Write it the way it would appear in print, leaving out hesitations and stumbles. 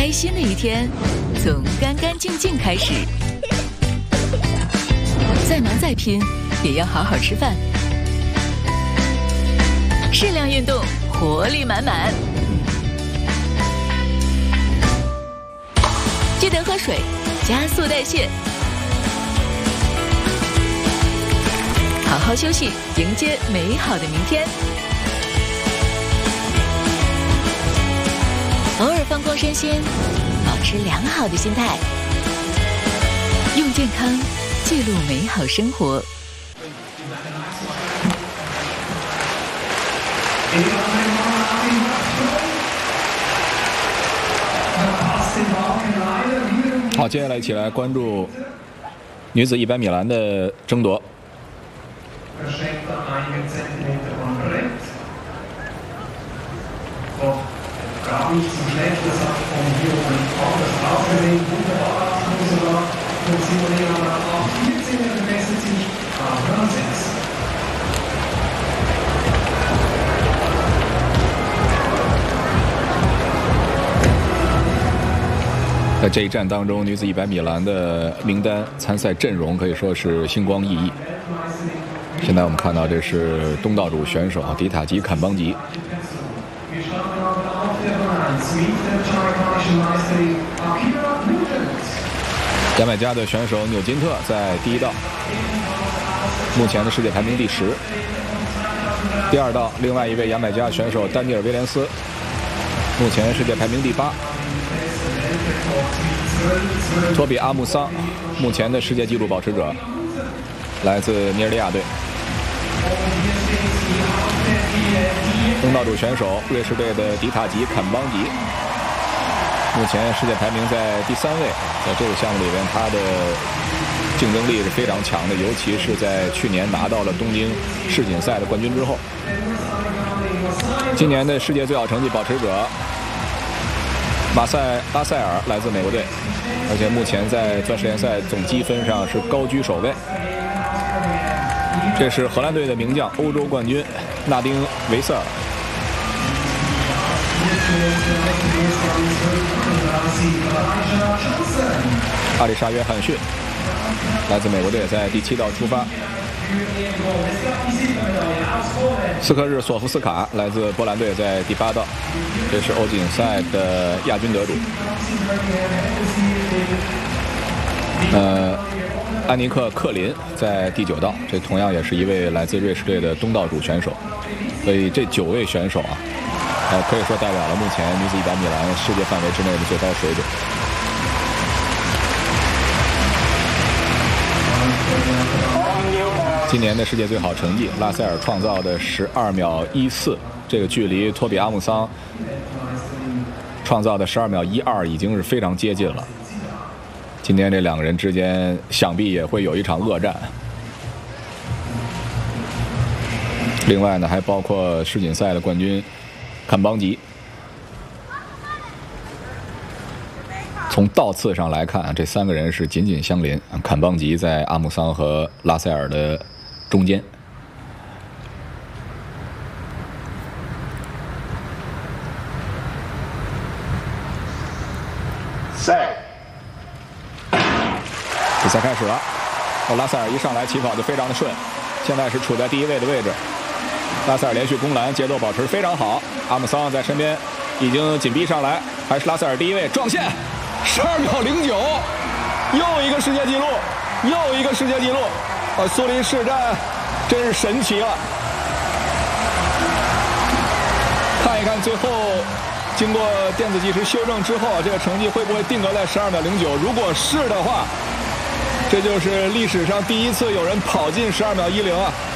开心的一天从干干净净开始，再忙再拼也要好好吃饭，适量运动，活力满满。记得喝水，加速代谢。好好休息，迎接美好的明天。偶尔放空身心，保持良好的心态，用健康记录美好生活。 好，接下来一起来关注女子100米栏的争夺。 Gar nicht so schlecht, das hat von hier oben auch das rausgesehen. Wunderbar, sogar mit Simone auf 14 gewechselt sich auf 6. 在这一战当中，女子100米栏的名单参赛阵容可以说是星光熠熠。现在我们看到这是东道主选手迪塔吉·坎邦吉。牙买加的选手纽金特在第1道，目前的世界排名第10。第2道，另外一位牙买加选手丹尼尔·威廉斯，目前世界排名第8。托比·阿穆桑，目前的世界纪录保持者，来自尼日利亚队。东道主选手瑞士队的迪塔吉·坎邦吉，目前世界排名在第3位。在这个项目里边，他的竞争力是非常强的，尤其是在去年拿到了东京世锦赛的冠军之后。今年的世界最好成绩保持者拉塞尔来自美国队，而且目前在钻石联赛总积分上是高居首位。这是荷兰队的名将欧洲冠军纳丁·维瑟尔。阿丽莎·约翰逊来自美国队，在第7道出发。斯科日索夫斯卡来自波兰队，在第8道，这是欧锦赛的亚军得主。安尼克·克林在第9道，这同样也是一位来自瑞士队的东道主选手。所以这9位选手啊，可以说代表了目前女子100米栏世界范围之内的最高水准。今年的世界最好成绩，拉塞尔创造的12秒14，这个距离托比阿姆桑创造的12秒12已经是非常接近了。今天这2个人之间想必也会有一场恶战。另外呢，还包括世锦赛的冠军坎邦吉。从道次上来看，这3个人是紧紧相邻。坎邦吉在阿姆桑和拉塞尔的中间。比赛开始了，拉塞尔一上来起跑就非常的顺，现在是处在第1位的位置。拉塞尔连续攻篮，节奏保持非常好。阿姆桑在身边已经紧逼上来，还是拉塞尔第1位，撞线，12秒09，又一个世界纪录，又一个世界纪录。苏黎世战真是神奇了。看一看最后经过电子计时修正之后，这个成绩会不会定格在12秒09？如果是的话，这就是历史上第1次有人跑进12秒10啊。